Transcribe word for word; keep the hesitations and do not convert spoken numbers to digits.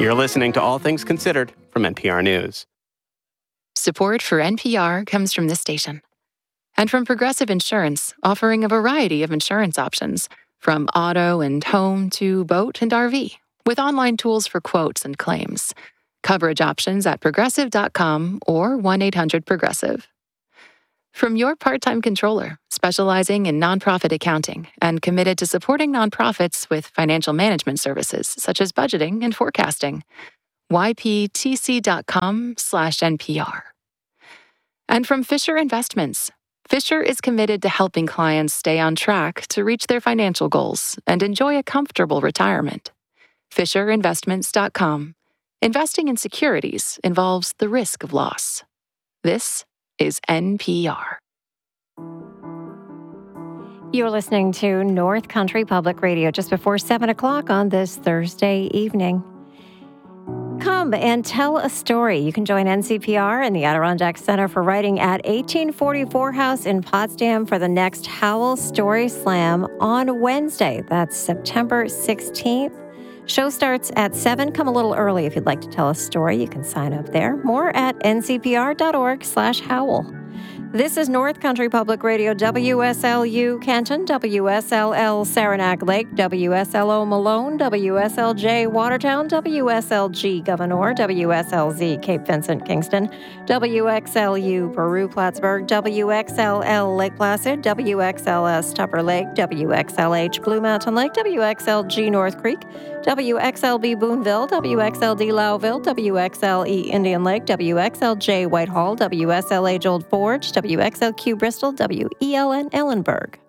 You're listening to All Things Considered from N P R News. Support for N P R comes from this station and from Progressive Insurance, offering a variety of insurance options, from auto and home to boat and R V, with online tools for quotes and claims. Coverage options at progressive dot com or one eight hundred progressive. From your part-time controller, specializing in nonprofit accounting and committed to supporting nonprofits with financial management services such as budgeting and forecasting. y p t c dot com slash N P R. And from Fisher Investments. Fisher is committed to helping clients stay on track to reach their financial goals and enjoy a comfortable retirement. fisher investments dot com. Investing in securities involves the risk of loss. This is N P R. You're listening to North Country Public Radio just before seven o'clock on this Thursday evening. Come and tell a story. You can join N C P R and the Adirondack Center for Writing at eighteen forty-four House in Potsdam for the next Howell Story Slam on Wednesday. That's September sixteenth. Show starts at seven. Come a little early if you'd like to tell a story. You can sign up there. More at ncpr.org slash Howell. This is North Country Public Radio, W S L U Canton, W S L L Saranac Lake, W S L O Malone, W S L J Watertown, W S L G Gouverneur, W S L Z Cape Vincent Kingston, W X L U Peru Plattsburgh, W X L L Lake Placid, W X L S Tupper Lake, W X L H Blue Mountain Lake, W X L G North Creek, W X L B Boonville, W X L D Lowville, W X L E Indian Lake, W X L J Whitehall, W S L H Old Forge, W X L Q Bristol, W E L N Ellenburg.